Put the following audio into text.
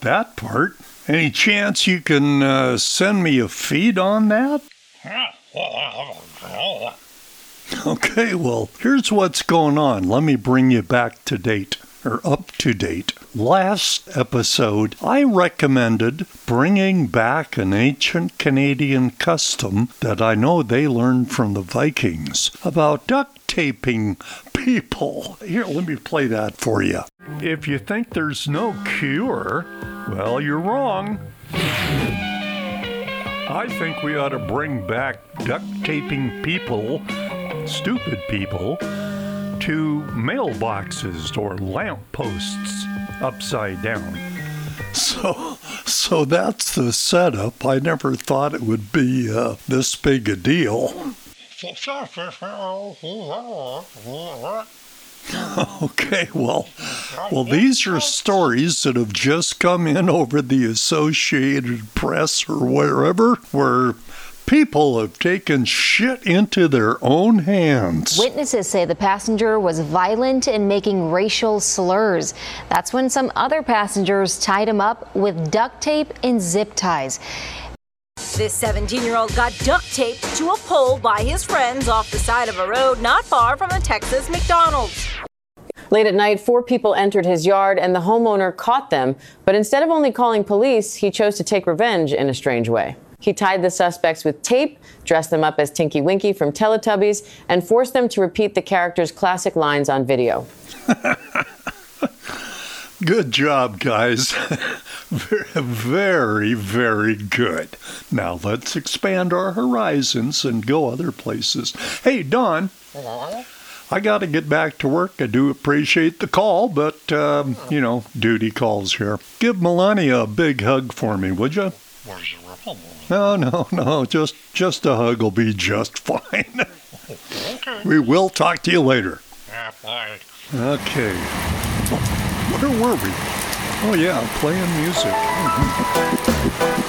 got that part. Any chance you can send me a feed on that? Okay, well, here's what's going on. Let me bring you back to date, or up to date. Last episode, I recommended bringing back an ancient Canadian custom that I know they learned from the Vikings about duct taping people. Here, let me play that for you. If you think there's no cure, well, you're wrong. I think we ought to bring back duct taping people, stupid people, to mailboxes or lampposts upside down. So that's the setup. I never thought it would be this big a deal. Okay, well, these are stories that have just come in over the Associated Press or wherever, where people have taken shit into their own hands. Witnesses say the passenger was violent and making racial slurs. That's when some other passengers tied him up with duct tape and zip ties. This 17-year-old got duct taped to a pole by his friends off the side of a road not far from a Texas McDonald's. Late at night, 4 people entered his yard and the homeowner caught them. But instead of only calling police, he chose to take revenge in a strange way. He tied the suspects with tape, dressed them up as Tinky Winky from Teletubbies, and forced them to repeat the character's classic lines on video. Good job, guys. Very, very good. Now let's expand our horizons and go other places. Hey, Don, I got to get back to work. I do appreciate the call, but, duty calls here. Give Melania a big hug for me, would you? No, just a hug will be just fine. We will talk to you later. Okay. Where were we? Oh, yeah, playing music.